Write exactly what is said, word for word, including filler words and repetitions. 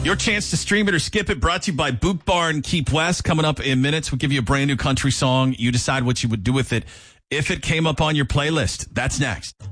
Your chance to stream it or skip it, brought to you by Boot Barn Keep West. Coming up in minutes, we'll give you a brand new country song. You decide what you would do with it if it came up on your playlist. That's next.